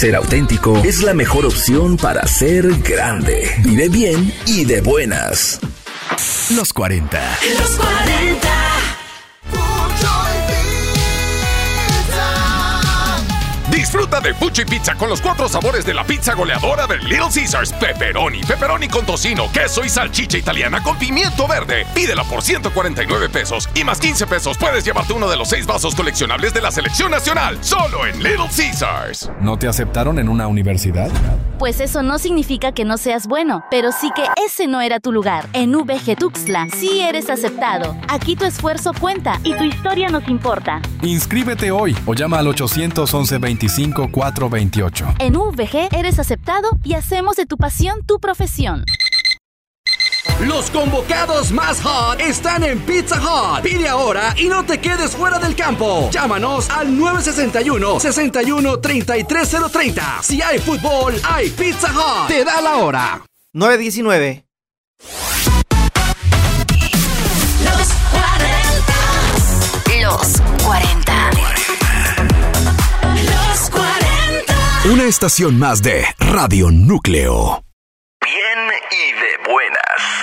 Ser auténtico es la mejor opción para ser grande. Vive bien y de buenas. Los 40. Los 40. Disfruta de Pucho y Pizza con los 4 sabores de la pizza goleadora de Little Caesars. Pepperoni con tocino, queso y salchicha italiana con pimiento verde. Pídela por 149 pesos y más 15 pesos puedes llevarte uno de los 6 vasos coleccionables de la selección nacional. Solo en Little Caesars. ¿No te aceptaron en una universidad? Pues eso no significa que no seas bueno, pero sí que ese no era tu lugar. En VG Tuxtla sí eres aceptado. Aquí tu esfuerzo cuenta y tu historia nos importa. Inscríbete hoy o llama al 811-25-428. En VG eres aceptado y hacemos de tu pasión tu profesión. Los convocados más hot están en Pizza Hut. Pide ahora y no te quedes fuera del campo. Llámanos al 961-61-33-030. Si hay fútbol, hay Pizza Hut. Te da la hora. 9:19. Los 40. Los 40. Los 40. Una estación más de Radio Núcleo. Bien y de buenas.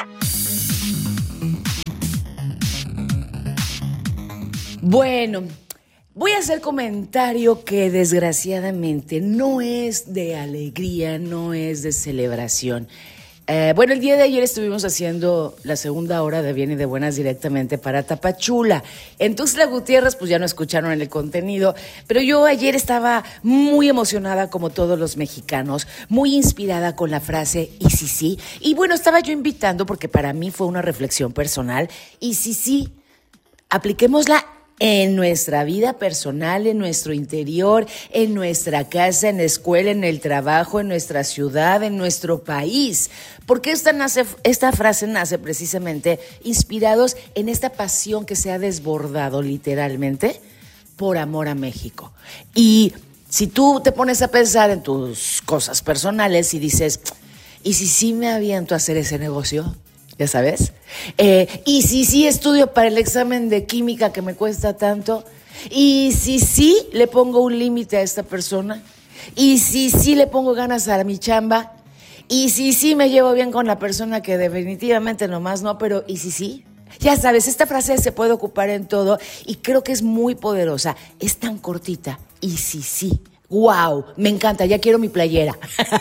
Bueno, voy a hacer comentario que desgraciadamente no es de alegría, no es de celebración. Bueno, el día de ayer estuvimos haciendo la segunda hora de Bien y de Buenas directamente para Tapachula. En Tuxtla Gutiérrez, pues ya no escucharon el contenido, pero yo ayer estaba muy emocionada como todos los mexicanos, muy inspirada con la frase "y si sí". Y bueno, estaba yo invitando, porque para mí fue una reflexión personal, y si sí, apliquémosla en nuestra vida personal, en nuestro interior, en nuestra casa, en la escuela, en el trabajo, en nuestra ciudad, en nuestro país. Porque esta frase nace precisamente inspirados en esta pasión que se ha desbordado literalmente por amor a México. Y si tú te pones a pensar en tus cosas personales y dices, ¿y si sí me aviento a hacer ese negocio? ¿Ya sabes? ¿Y si sí estudio para el examen de química que me cuesta tanto? ¿Y si sí le pongo un límite a esta persona? ¿Y si sí le pongo ganas a mi chamba? ¿Y si sí me llevo bien con la persona que definitivamente nomás no? Pero ¿y si sí? Ya sabes, esta frase se puede ocupar en todo y creo que es muy poderosa. Es tan cortita. ¿Y si sí? ¡Wow! Me encanta, ya quiero mi playera.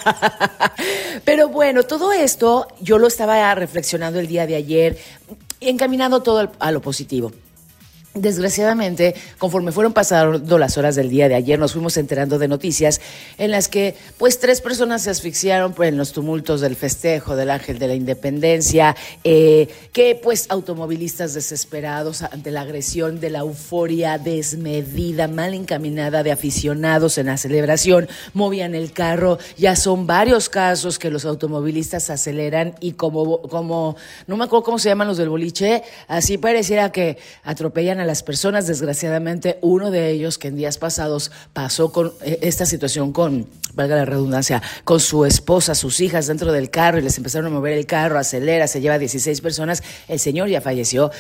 Pero bueno, todo esto yo lo estaba reflexionando el día de ayer, encaminando todo a lo positivo. Desgraciadamente, conforme fueron pasando las horas del día de ayer, nos fuimos enterando de noticias en las que, pues, 3 personas se asfixiaron en los tumultos del festejo del Ángel de la Independencia, que, pues, automovilistas desesperados ante la agresión de la euforia desmedida, mal encaminada de aficionados en la celebración, movían el carro. Ya son varios casos que los automovilistas aceleran y como no me acuerdo cómo se llaman los del boliche, así pareciera que atropellan a las personas. Desgraciadamente, uno de ellos que en días pasados pasó con esta situación con, valga la redundancia, con su esposa, sus hijas dentro del carro y les empezaron a mover el carro, acelera, se lleva 16 personas, el señor ya falleció.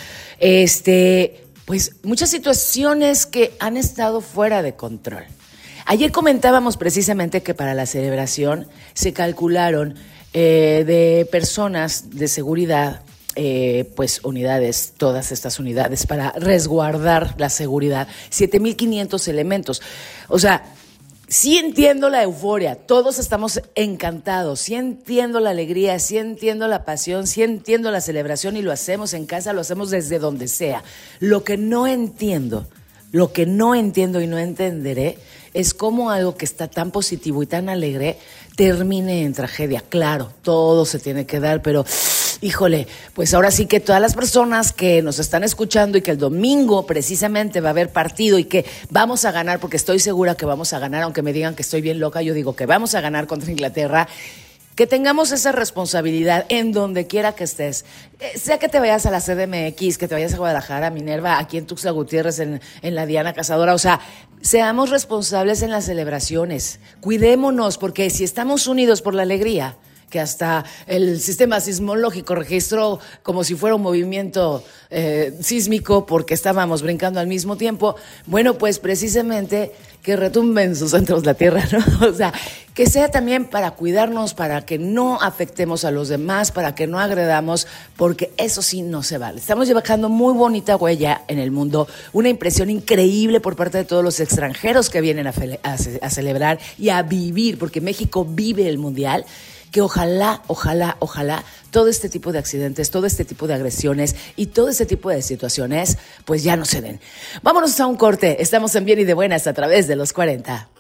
Pues muchas situaciones que han estado fuera de control. Ayer comentábamos precisamente que para la celebración se calcularon de personas de seguridad, pues unidades, todas estas unidades para resguardar la seguridad, 7,500 elementos. O sea, sí entiendo la euforia, todos estamos encantados, sí entiendo la alegría, sí entiendo la pasión, sí entiendo la celebración y lo hacemos en casa, lo hacemos desde donde sea. Lo que no entiendo y no entenderé es cómo algo que está tan positivo y tan alegre termine en tragedia. Claro, todo se tiene que dar, pero híjole, pues ahora sí que todas las personas que nos están escuchando y que el domingo precisamente va a haber partido y que vamos a ganar, porque estoy segura que vamos a ganar, aunque me digan que estoy bien loca, yo digo que vamos a ganar contra Inglaterra. Que tengamos esa responsabilidad en donde quiera que estés. Sea que te vayas a la CDMX, que te vayas a Guadalajara, a Minerva, aquí en Tuxtla Gutiérrez, en la Diana Cazadora. O sea, seamos responsables en las celebraciones. Cuidémonos, porque si estamos unidos por la alegría, que hasta el sistema sismológico registró como si fuera un movimiento sísmico porque estábamos brincando al mismo tiempo. Bueno, pues precisamente que retumbe en sus centros la tierra, ¿no? O sea, que sea también para cuidarnos, para que no afectemos a los demás, para que no agredamos, porque eso sí no se vale. Estamos dejando muy bonita huella en el mundo, una impresión increíble por parte de todos los extranjeros que vienen a celebrar y a vivir, porque México vive el Mundial. Que ojalá todo este tipo de accidentes, todo este tipo de agresiones y todo este tipo de situaciones, pues ya no se den. Vámonos a un corte. Estamos en Bien y de Buenas a través de los 40.